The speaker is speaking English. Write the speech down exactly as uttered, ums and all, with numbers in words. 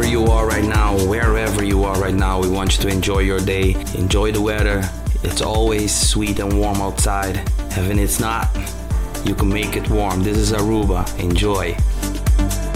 you are right now, wherever you are right now, we want you to enjoy your day. Enjoy the weather. It's always sweet and warm outside. Even if it's not, you can make it warm. This is Aruba. Enjoy.